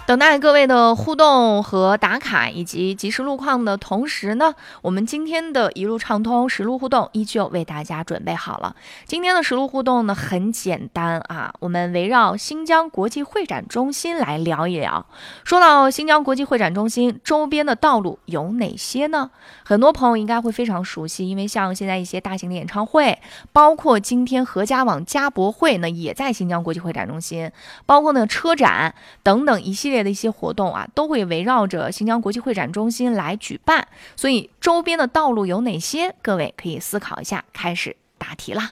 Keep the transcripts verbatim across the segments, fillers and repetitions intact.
等待各位的互动和打卡以及即时路况的同时呢，我们今天的一路畅通实路互动依旧为大家准备好了。今天的实路互动呢很简单啊，我们围绕新疆国际会展中心来聊一聊。说到新疆国际会展中心周边的道路有哪些呢？很多朋友应该会非常熟悉，因为像现在一些大型的演唱会，包括今天合家网家博会呢也在新疆国际会展中心，包括呢车展等等一系列的一些活动啊，都会围绕着新疆国际会展中心来举办。所以周边的道路有哪些？各位可以思考一下，开始答题啦。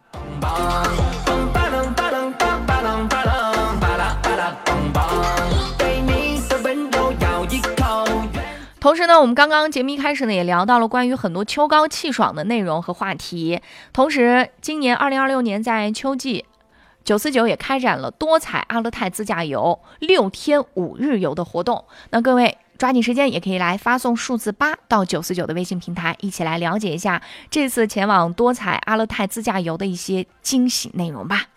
同时呢，我们刚刚节目一开始呢也聊到了关于很多秋高气爽的内容和话题。同时今年二零二六年在秋季，九四九也开展了多彩阿勒泰自驾游六天五日游的活动。那各位抓紧时间也可以来发送数字八到九四九的微信平台，一起来了解一下这次前往多彩阿勒泰自驾游的一些惊喜内容吧。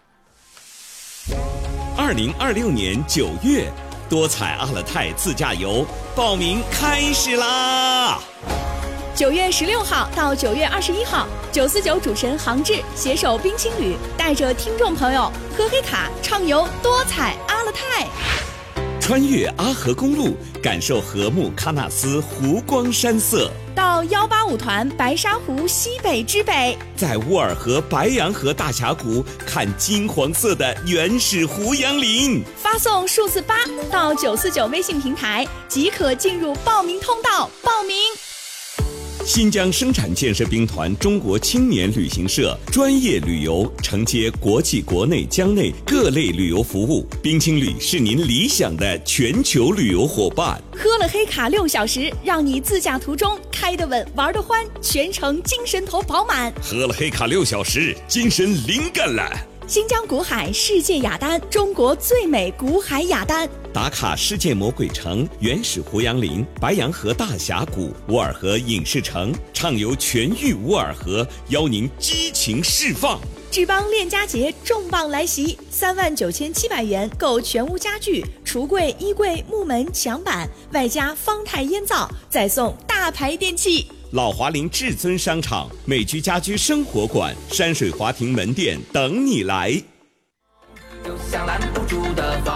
二零二六年九月，多彩阿勒泰自驾游报名开始啦！ 九月十六号到九月二十一号，九四九主持人杭志携手冰青旅，带着听众朋友喝黑卡畅游多彩阿勒泰， 穿越阿河公路，感受禾木喀纳斯湖光山色； 到幺八五团白沙湖西北之北， 在乌尔河白洋河大峡谷看金黄色的原始胡杨林。 发送数字八到九四九微信平台，即可进入报名通道报名。 新疆生产建设兵团中国青年旅行社专业旅游，承接国际国内疆内各类旅游服务，冰青旅是您理想的全球旅游伙伴。 喝了黑卡六小时，让你自驾途中开得稳玩得欢，全程精神头饱满。 喝了黑卡六小时，精神灵感了。 新疆古海世界雅丹，中国最美古海雅丹， 打卡世界魔鬼城、原始胡杨林、白洋河大峡谷、乌尔河影视城，畅游全域乌尔河，邀您激情释放。 志邦链家节重磅来袭，三万九千七百元购全屋家具、橱柜、衣柜、木门、墙板，外加方太烟皂，再送大牌电器。 老华林至尊商场、美居家居生活馆、山水华庭门店等你来。 有像拦不住的风，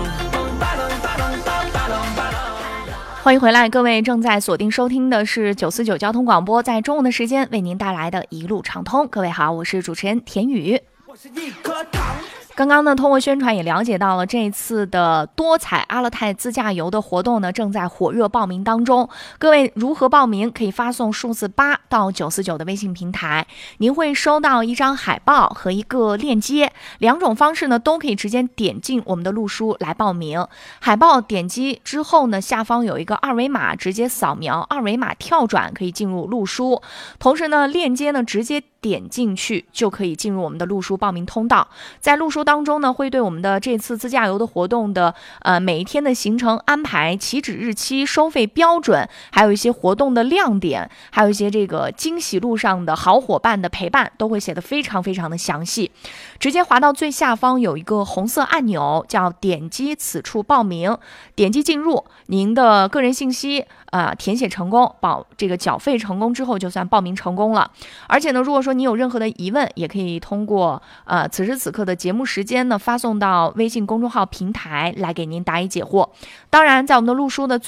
欢迎回来，各位正在锁定收听的是九四九交通广播，在中午的时间为您带来的一路畅通。各位好，我是主持人田雨。 我是一颗糖。 刚刚呢，通过宣传也了解到了这次的多彩阿勒泰自驾游的活动呢，正在火热报名当中。各位如何报名？可以发送数字八到九四九的微信平台，您会收到一张海报和一个链接，两种方式呢都可以直接点进我们的路书来报名。海报点击之后呢，下方有一个二维码，直接扫描二维码跳转可以进入路书。同时呢，链接呢直接点进去就可以进入我们的路书报名通道。在路书当中呢，会对我们的这次自驾游的活动的呃每一天的行程安排、起止日期、收费标准，还有一些活动的亮点，还有一些这个惊喜路上的好伙伴的陪伴，都会写得非常非常的详细。直接滑到最下方有一个红色按钮，叫点击此处报名，点击进入，您的个人信息啊、呃、填写成功，保这个缴费成功之后就算报名成功了。而且呢，如果说你有任何的疑问，也可以通过呃此时此刻的节目时间呢发送到微信公众号平台来给您答疑解惑。当然，在我们的路书的最